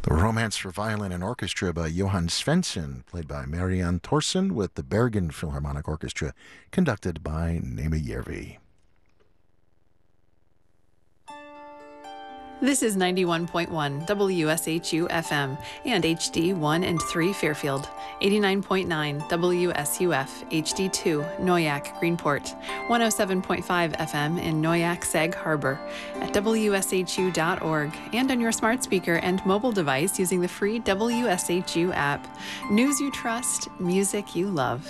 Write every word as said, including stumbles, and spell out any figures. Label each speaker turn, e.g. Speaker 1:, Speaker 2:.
Speaker 1: The Romance for Violin and Orchestra by Johann Svensson, played by Marianne Thorsen with the Bergen Philharmonic Orchestra, conducted by Nema Järvi.
Speaker 2: This is ninety-one point one W S H U F M and H D one and three Fairfield, eighty-nine point nine W S U F H D two Noyak Greenport, one oh seven point five F M in Noyak Sag Harbor, at W S H U dot org, and on your smart speaker and mobile device using the free W S H U app. News you trust, music you love.